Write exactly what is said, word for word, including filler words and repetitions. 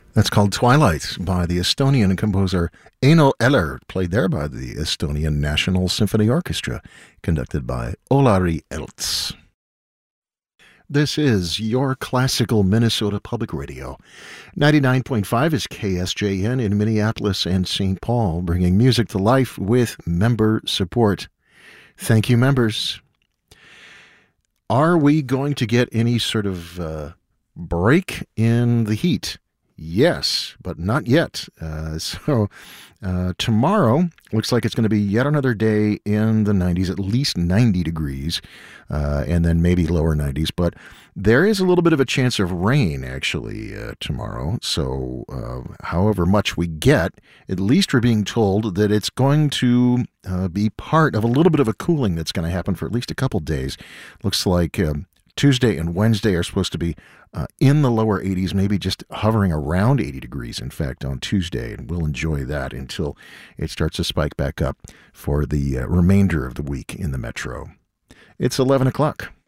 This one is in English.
That's called Twilight by the Estonian composer Eino Eller, played there by the Estonian National Symphony Orchestra, conducted by Olari Elts. This is your classical Minnesota Public Radio. ninety-nine point five is K S J N in Minneapolis and Saint Paul, bringing music to life with member support. Thank you, members. Are we going to get any sort of uh, break in the heat? Yes, but not yet. Uh, so uh, tomorrow looks like it's going to be yet another day in the nineties, at least ninety degrees, uh, and then maybe lower nineties. But there is a little bit of a chance of rain, actually, uh, tomorrow. So uh, however much we get, at least we're being told that it's going to uh, be part of a little bit of a cooling that's going to happen for at least a couple days. Looks like um, Tuesday and Wednesday are supposed to be uh, in the lower eighties, maybe just hovering around eighty degrees, in fact, on Tuesday. And we'll enjoy that until it starts to spike back up for the uh, remainder of the week in the metro. It's eleven o'clock.